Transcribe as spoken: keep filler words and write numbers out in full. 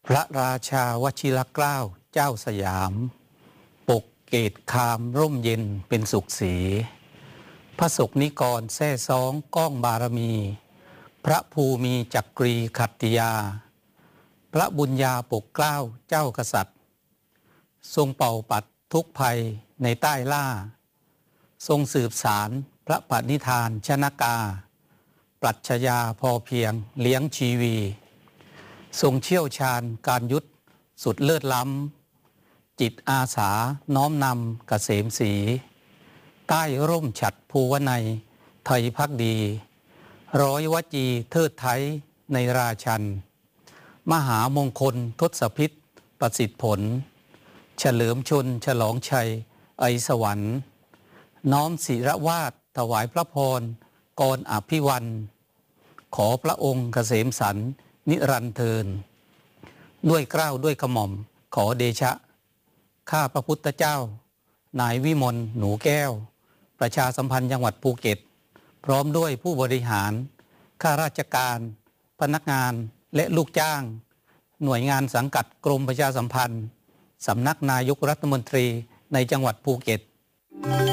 พระราชาวชิรเกล้าเจ้าสยามปกเกตคามร่มเย็นเป็นสุขสีพระศกนิกรแท่ซ้องก้องบารมีพระภูมิจักรีขัตติยาพระบุญญาปกเกล้าเจ้ากษัตริย์ทรงเป่าปัดทุกภัยในใต้ล่าทรงสืบสารพระปณิธานชนกาปรัชญาพอเพียงเลี้ยงชีวีทรงเชี่ยวชาญการยุทธสุดเลิศล้ำจิตอาสาน้อมนำเกษมศรีใต้ร่มฉัตรภูวนัยไทยพักดีร้อยวจีเทิดไทยในราชันมหามงคลทศพิษประสิทธิผลเฉลิมชนฉลองชัยไอสวรรค์น้อมศิรวาทถวายพระพรกรอภิวันขอพระองค์เกษมสันต์นิรันดร์เทินด้วยเกล้าด้วยกระหม่อมขอเดชะข้าพระพุทธเจ้านายวิมลหนูแก้วประชาสัมพันธ์จังหวัดภูเก็ตพร้อมด้วยผู้บริหารข้าราชการพนักงานและลูกจ้างหน่วยงานสังกัดกรมประชาสัมพันธ์สำนักนายกรัฐมนตรีในจังหวัดภูเก็ต